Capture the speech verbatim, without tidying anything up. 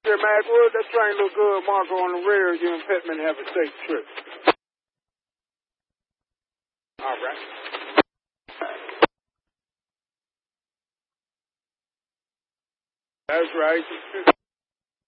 there, Magwood. That train look good. Marco on the rear. You and Pittman have a safe trip. All right. That's right.